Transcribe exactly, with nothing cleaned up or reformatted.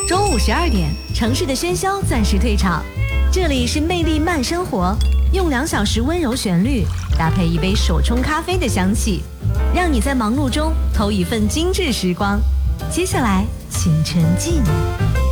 中午十二点，城市的喧嚣暂时退场，这里是魅力慢生活，用两小时温柔旋律搭配一杯手冲咖啡的香气，让你在忙碌中偷一份精致时光。接下来，请沉浸。